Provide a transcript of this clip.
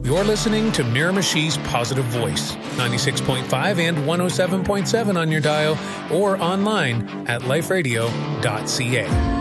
You're listening to Miramichi's Positive Voice, 96.5 and 107.7 on your dial or online at liferadio.ca.